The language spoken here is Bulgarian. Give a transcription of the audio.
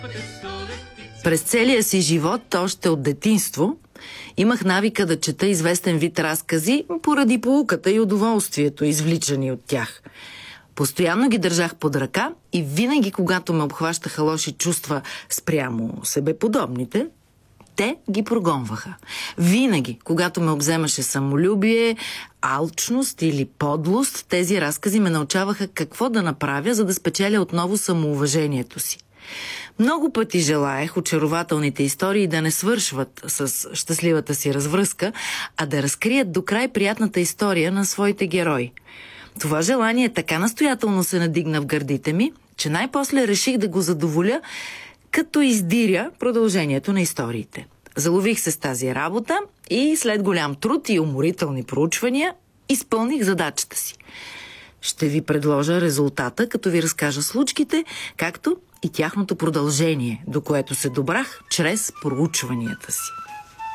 През целия си живот, още от детинство, имах навика да чета известен вид разкази поради поуката и удоволствието, извличани от тях. Постоянно ги държах под ръка и винаги, когато ме обхващаха лоши чувства спрямо себеподобните, те ги прогонваха. Винаги, когато ме обземаше самолюбие, алчност или подлост, тези разкази ме научаваха какво да направя, за да спечеля отново самоуважението си. Много пъти желаех очарователните истории да не свършват с щастливата си развръзка, а да разкрият до край приятната история на своите герои. Това желание така настоятелно се надигна в гърдите ми, че най-после реших да го задоволя, като издиря продължението на историите. Залових се с тази работа и след голям труд и уморителни проучвания изпълних задачата си. Ще ви предложа резултата, като ви разкажа случките, както и тяхното продължение, до което се добрах чрез проучванията си.